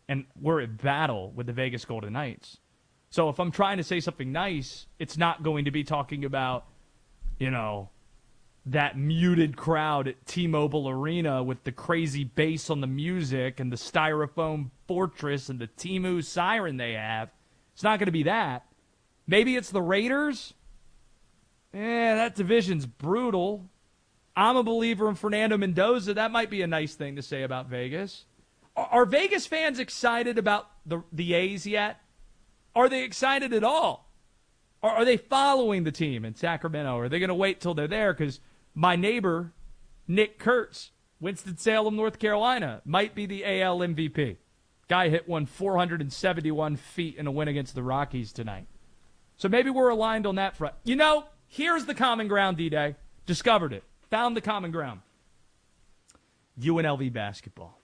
and we're at battle with the Vegas Golden Knights. So if I'm trying to say something nice, it's not going to be talking about, that muted crowd at T-Mobile Arena with the crazy bass on the music and the styrofoam fortress and the Temu siren they have. It's not going to be that. Maybe it's the Raiders. That division's brutal. I'm a believer in Fernando Mendoza. That might be a nice thing to say about Vegas. Are Vegas fans excited about the A's yet? Are they excited at all? Are they following the team in Sacramento? Or are they going to wait till they're there? Because my neighbor, Nick Kurtz, Winston-Salem, North Carolina, might be the AL MVP. Guy hit 471 feet in a win against the Rockies tonight. So maybe we're aligned on that front. Here's the common ground, D-Day. Discovered it. Found the common ground. UNLV basketball.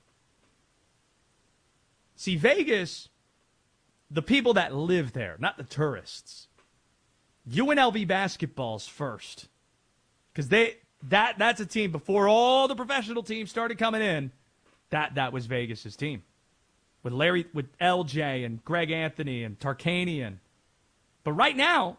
See, Vegas, the people that live there, not the tourists. UNLV basketball's first. Because that's a team, before all the professional teams started coming in, that was Vegas' team. With LJ and Greg Anthony and Tarkanian. But right now,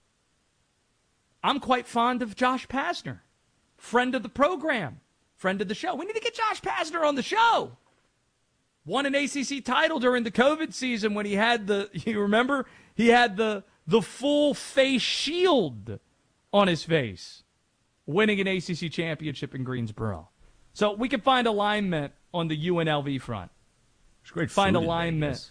I'm quite fond of Josh Pastner. Friend of the program. Friend of the show. We need to get Josh Pastner on the show. Won an ACC title during the COVID season when he had you remember? He had the full face shield on his face, winning an ACC championship in Greensboro. So we can find alignment on the UNLV front. It's great. Find food alignment.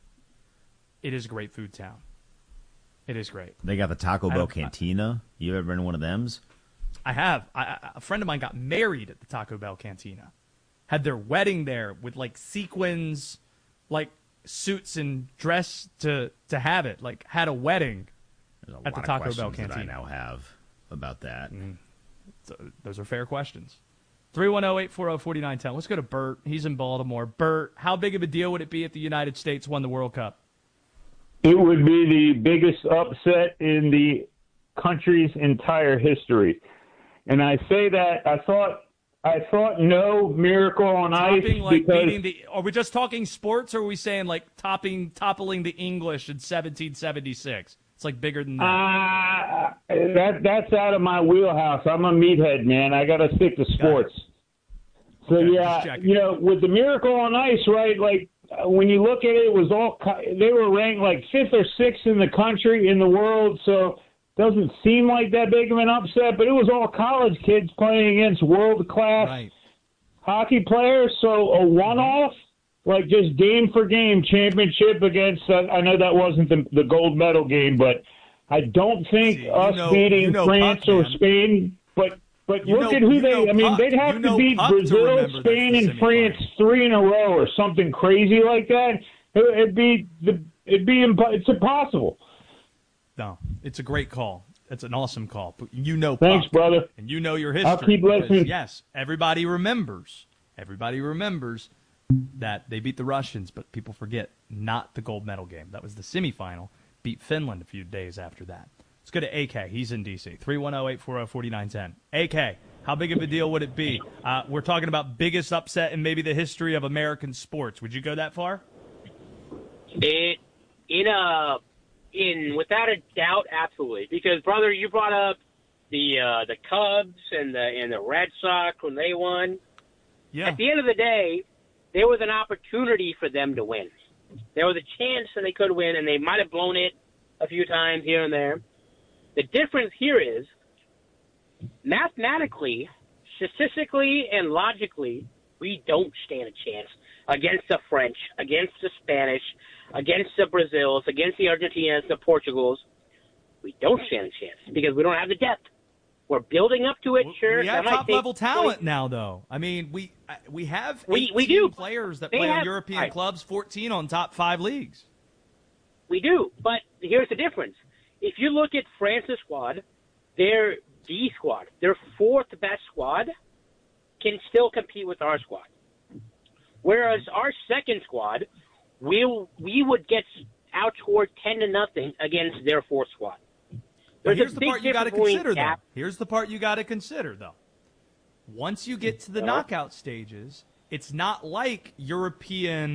It is a great food town. It is great. They got the Taco Bell Cantina. You ever been to one of them's? I have. A friend of mine got married at the Taco Bell Cantina. Had their wedding there with sequins, suits and dress to have it. Had a wedding at the Taco Bell Cantina. That I now have about that. So those are fair questions. 310-840-4910. Let's go to Bert. He's in Baltimore. Bert, how big of a deal would it be if the United States won the World Cup? It would be the biggest upset in the country's entire history. And I say that I thought no Miracle on Ice because are we just talking sports, or are we saying toppling the English in 1776? It's bigger than that. That's out of my wheelhouse. I'm a meathead, man. I got to stick to sports. So with the Miracle on Ice, right? When you look at it, they were ranked 5th or 6th in the country, in the world. So doesn't seem like that big of an upset, but it was all college kids playing against world-class hockey players. So a one-off, just game-for-game championship against I know that wasn't the gold medal game, but I don't think beating France or Spain, but look at who they'd have to beat Brazil, Spain, and France 3 in a row or something crazy like that. It's impossible. No, it's a great call. It's an awesome call. But thanks, brother. And you know your history. I'll keep listening. Yes, everybody remembers that they beat the Russians, but people forget not the gold medal game. That was the semifinal. Beat Finland a few days after that. Let's go to AK. He's in D.C. 310-840-4910. AK, how big of a deal would it be? We're talking about biggest upset in maybe the history of American sports. Would you go that far? Without a doubt, absolutely. Because, brother, you brought up the Cubs and the Red Sox when they won. Yeah. At the end of the day, there was an opportunity for them to win. There was a chance that they could win, and they might have blown it a few times here and there. The difference here is, mathematically, statistically, and logically, we don't stand a chance against the French, against the Spanish, against the Brazils, against the Argentinas, the Portugals. We don't stand a chance because we don't have the depth. We're building up to it, sure. We have top-level talent now, though. I mean, we have 18 we do. players that play on European clubs, 14 on top 5 leagues. We do, but here's the difference. If you look at France's squad, their D squad, their 4th best squad, can still compete with our squad. Whereas our second squad, we would get outscored 10-0 against their 4th squad. Here's the part you got to consider, though. Here's the part you got to consider, though. Once you get to the knockout stages, it's not like European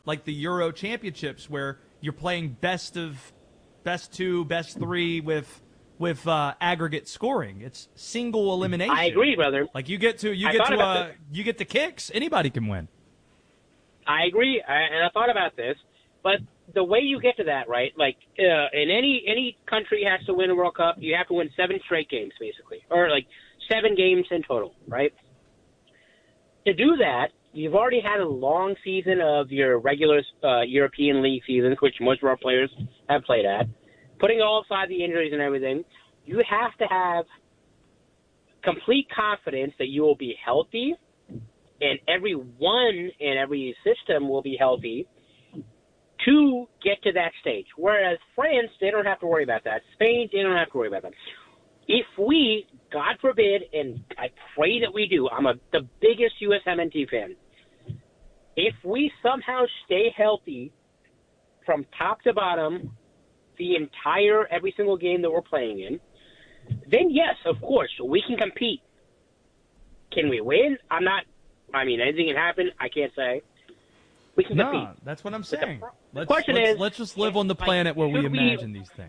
like the Euro Championships where you're playing best 2, best 3 with aggregate scoring. It's single elimination. I agree, brother. Like you get to kicks. Anybody can win. I agree, and I thought about this, but the way you get to that, right? Like in any country has to win a World Cup, you have to win 7 straight games, basically, or like 7 games in total, right? To do that, you've already had a long season of your regular European League seasons, which most of our players have played at. Putting all aside the injuries and everything, you have to have complete confidence that you will be healthy, and everyone in every system will be healthy to get to that stage. Whereas France, they don't have to worry about that. Spain, they don't have to worry about that. If we, God forbid, and I pray that we do, I'm the biggest USMNT fan. If we somehow stay healthy from top to bottom every single game that we're playing in, then yes, of course, we can compete. Can we win? Anything can happen. I can't say. We can compete. No, that's what I'm saying. Let's just live on the planet where we imagine these things.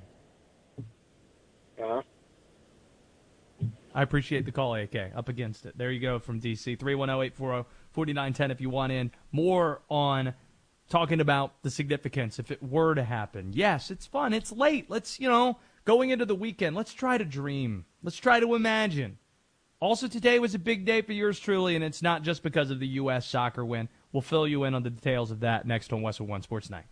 I appreciate the call, AK. Up against it. There you go from DC. 310-840-4910 if you want in. More on talking about the significance if it were to happen. Yes, it's fun. It's late. Let's, going into the weekend, let's try to dream. Let's try to imagine. Also, today was a big day for yours truly, and it's not just because of the U.S. soccer win. We'll fill you in on the details of that next on Westwood One Sports Night.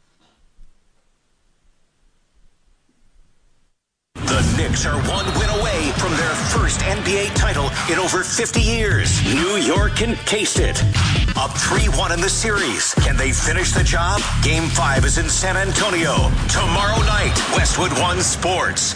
The Knicks are one win away from their first NBA title in over 50 years. New York encased it. Up 3-1 in the series. Can they finish the job? Game 5 is in San Antonio. Tomorrow night, Westwood One Sports.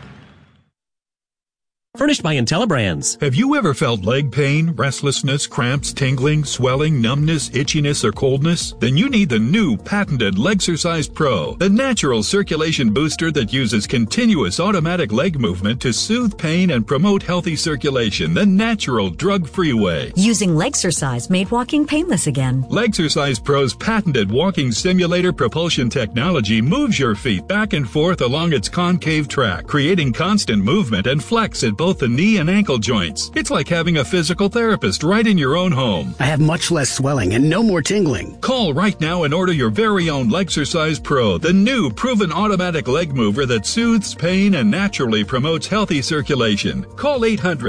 Furnished by IntelliBrands. Have you ever felt leg pain, restlessness, cramps, tingling, swelling, numbness, itchiness, or coldness? Then you need the new patented Legsercise Pro, the natural circulation booster that uses continuous automatic leg movement to soothe pain and promote healthy circulation the natural, drug-free way. Using Legsercise made walking painless again. Legsercise Pro's patented walking simulator propulsion technology moves your feet back and forth along its concave track, creating constant movement and flex at both the knee and ankle joints. It's like having a physical therapist right in your own home. I have much less swelling and no more tingling. Call right now and order your very own Legsercise Pro, the new proven automatic leg mover that soothes pain and naturally promotes healthy circulation. Call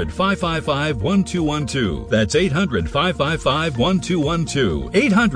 800-555-1212. That's 800-555-1212.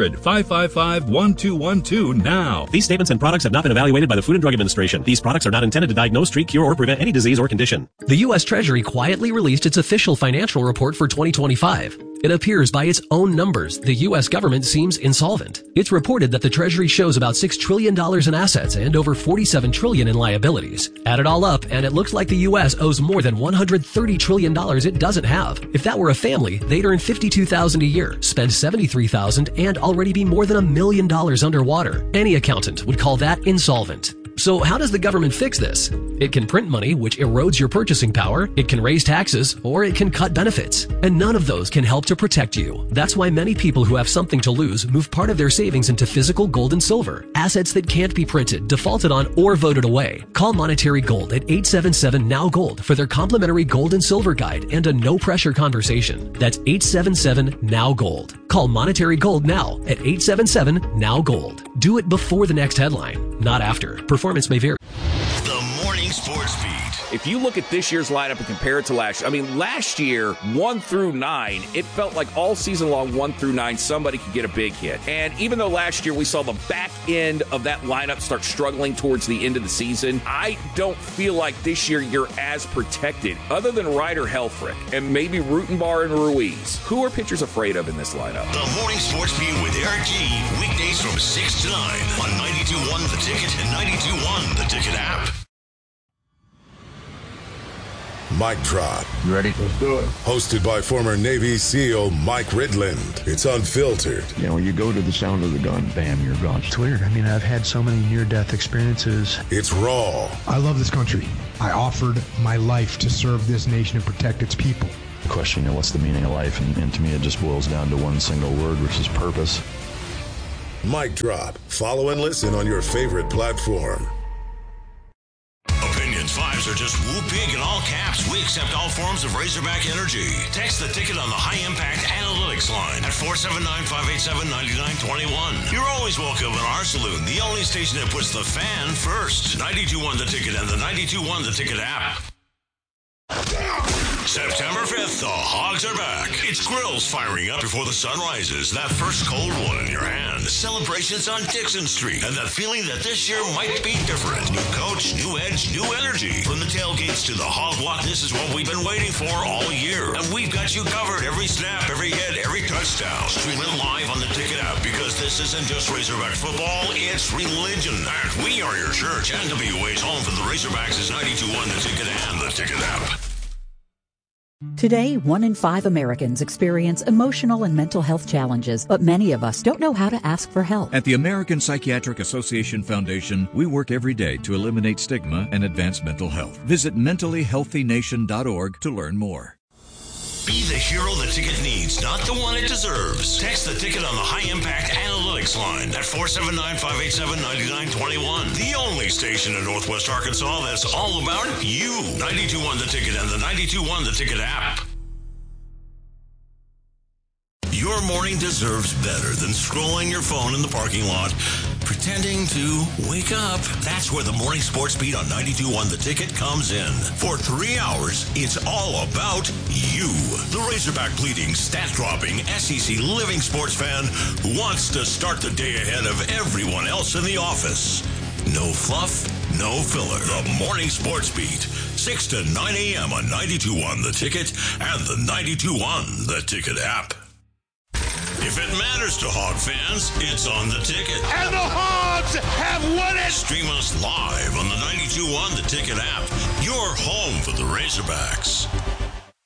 800-555-1212 now. These statements and products have not been evaluated by the Food and Drug Administration. These products are not intended to diagnose, treat, cure, or prevent any disease or condition. The U.S. Treasury quietly released its official financial report for 2025. It appears by its own numbers, the U.S. government seems insolvent. It's reported that the Treasury shows about $6 trillion in assets and over $47 trillion in liabilities. Add it all up, and it looks like the U.S. owes more than $130 trillion it doesn't have. If that were a family, they'd earn $52,000 a year, spend $73,000, and already be more than $1 million underwater. Any accountant would call that insolvent. So how does the government fix this? It can print money, which erodes your purchasing power, it can raise taxes, or it can cut benefits. And none of those can help to protect you. That's why many people who have something to lose move part of their savings into physical gold and silver, assets that can't be printed, defaulted on, or voted away. Call Monetary Gold at 877-NOW-GOLD for their complimentary gold and silver guide and a no-pressure conversation. That's 877-NOW-GOLD. Call Monetary Gold now at 877-NOW-GOLD. Do it before the next headline, not after. Performance may vary. The Morning Sports Beat. If you look at this year's lineup and compare it to last year, last year, 1 through 9, it felt like all season long, 1 through 9, somebody could get a big hit. And even though last year we saw the back end of that lineup start struggling towards the end of the season, I don't feel like this year you're as protected, other than Ryder Helfrich and maybe Rutenbar and Ruiz. Who are pitchers afraid of in this lineup? The Morning Sports Beat with Eric G. Weekdays from 6 to 9 on 92.1 The Ticket and 92.1 The Ticket app. Mic drop. You ready? Let's do it. Hosted by former Navy SEAL Mike Ridland. It's unfiltered. When you go to the sound of the gun, bam, you're gone. It's weird. I've had so many near-death experiences. It's raw. I love this country. I offered my life to serve this nation and protect its people. The question, what's the meaning of life? And to me, it just boils down to one single word, which is purpose. Mic Drop. Follow and listen on your favorite platform. Opinions 5s are just whoop big in all caps. We accept all forms of Razorback energy. Text the ticket on the High Impact Analytics line at 479-587-9921. You're always welcome in our saloon, the only station that puts the fan first. 92.1 The Ticket and the 92.1 The Ticket app. September 5th, the Hogs are back. It's grills firing up before the sun rises. That first cold one in your hand. Celebrations on Dixon Street. And that feeling that this year might be different. New coach, new edge, new energy. From the tailgates to the hog walk, this is what we've been waiting for all year. And we've got you covered. Every snap, every hit, every touchdown. Stream it live on the Ticket app, because this isn't just Razorback football, it's religion. And we are your church, and WA's home for the Razorbacks is 92.1 The Ticket and the Ticket app. Today, 1 in 5 Americans experience emotional and mental health challenges, but many of us don't know how to ask for help. At the American Psychiatric Association Foundation, we work every day to eliminate stigma and advance mental health. Visit mentallyhealthynation.org to learn more. Be the hero the Ticket needs, not the one it deserves. Text the Ticket on the High Impact Analytics line at 479-587-9921. The only station in Northwest Arkansas that's all about you. 92.1 The Ticket and the 92.1 The Ticket app. Your morning deserves better than scrolling your phone in the parking lot, pretending to wake up. That's where the Morning Sports Beat on 92.1 The Ticket comes in. For 3 hours, it's all about you. The Razorback bleeding, stat-dropping, SEC living sports fan who wants to start the day ahead of everyone else in the office. No fluff, no filler. The Morning Sports Beat, 6 to 9 a.m. on 92.1 The Ticket and the 92.1 The Ticket app. If it matters to Hog fans, it's on The Ticket. And the Hogs have won it! Stream us live on the 92.1 The Ticket app. Your home for the Razorbacks.